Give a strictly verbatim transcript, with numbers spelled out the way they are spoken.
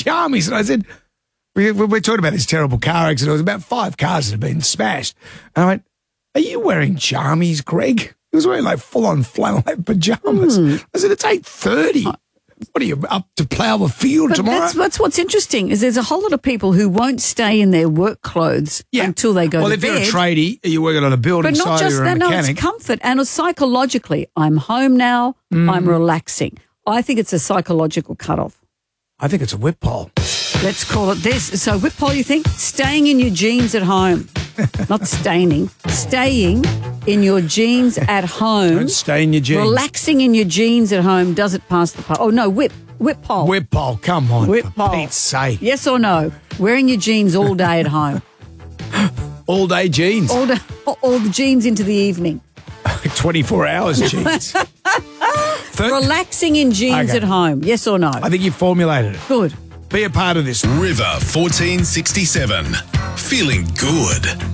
Charmies. And I said, we, we we're talking about this terrible car accident. It was about five cars that had been smashed. And I went, are you wearing Charmies, Greg? He was wearing like full-on flannelette pajamas. Mm. I said, it's eight thirty. What are you, up to plough the field but tomorrow? That's, that's what's interesting is there's a whole lot of people who won't stay in their work clothes yeah. until they go well, to bed. Well, if you're a tradie, you're working on a building site, but not just or a that, mechanic. No, it's comfort and it's psychologically. I'm home now. Mm. I'm relaxing. I think it's a psychological cutoff. I think it's a whip pole. Let's call it this. So whip pole, you think? Staying in your jeans at home. Not staining. Staying in your jeans at home. Don't stay in your jeans. Relaxing in your jeans at home doesn't pass the pole. Oh, no, whip. Whip pole. Whip pole, come on. Whip for pole. Pete's sake. Yes or no? Wearing your jeans all day at home. All day jeans. All, day, all the jeans into the evening. twenty-four hours jeans. Relaxing in jeans okay. at home. Yes or no? I think you formulated it. Good. Be a part of this. River fourteen sixty-seven. Feeling good.